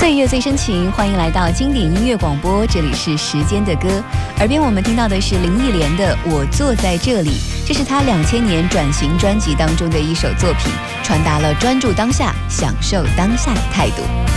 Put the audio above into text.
岁月最深情，欢迎来到经典音乐广播，这里是时间的歌。耳边我们听到的是林忆莲的《我坐在这里》，这是她2000年转型专辑当中的一首作品，传达了专注当下、享受当下的态度。